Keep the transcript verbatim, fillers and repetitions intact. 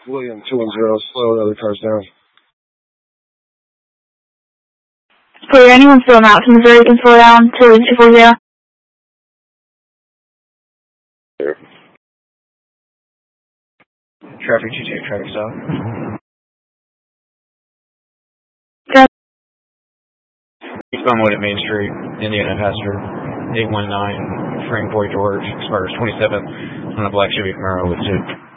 William two one zero, slow the other cars down. For anyone still out to Missouri can slow down to two four zero. Traffic two two, traffic stop. Eastbound Wood at Main Street, Indiana passenger, eight one nine, Frank Boy George, expires twenty-seven on a black Chevy Camaro with two.